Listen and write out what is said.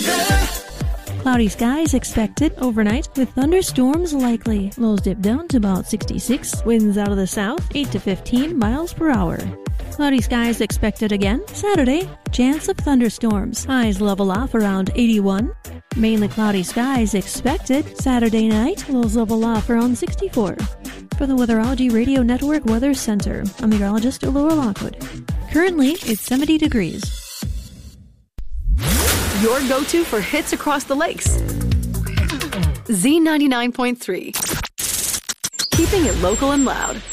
Cloudy skies expected overnight with thunderstorms likely. Lows dip down to about 66. Winds out of the south 8 to 15 miles per hour. Cloudy skies expected again. Saturday, chance of thunderstorms. Highs level off around 81. Mainly cloudy skies expected. Saturday night, lows level off around 64. For the Weatherology Radio Network Weather Center, I'm meteorologist Laura Lockwood. Currently, it's 70 degrees. Your go-to for hits across the lakes. Z99.3. Keeping it local and loud.